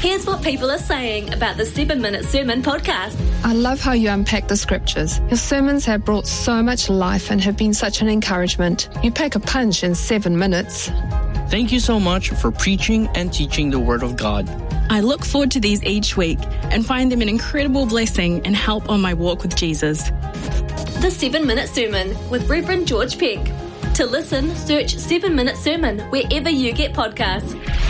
Here's what people are saying about the 7-Minute Sermon podcast. I love how you unpack the scriptures. Your sermons have brought so much life and have been such an encouragement. You pack a punch in 7 minutes. Thank you so much for preaching and teaching the Word of God. I look forward to these each week and find them an incredible blessing and help on my walk with Jesus. The 7-Minute Sermon with Reverend George Peck. To listen, search 7-Minute Sermon wherever you get podcasts.